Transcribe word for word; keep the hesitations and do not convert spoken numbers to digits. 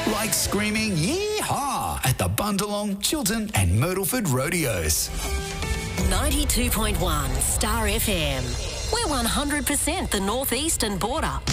like screaming yee-haw at the Bundalong, Chiltern and Myrtleford rodeos. ninety-two point one Star F M. We're one hundred percent the northeastern border.